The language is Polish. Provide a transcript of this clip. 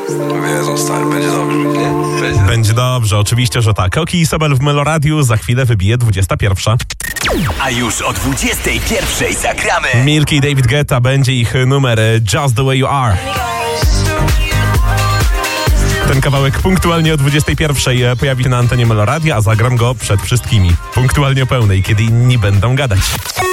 Wiedzą, stary, będzie dobrze, nie? Będzie dobrze, oczywiście, że tak. Oki i Sobel w Meloradiu, za chwilę wybije 21. A już o 21 zagramy. Milky i David Guetta, będzie ich numer Just the Way You Are. Ten kawałek punktualnie o 21 pojawi się na antenie Meloradia, a zagram go przed wszystkimi. Punktualnie o pełnej, kiedy inni będą gadać.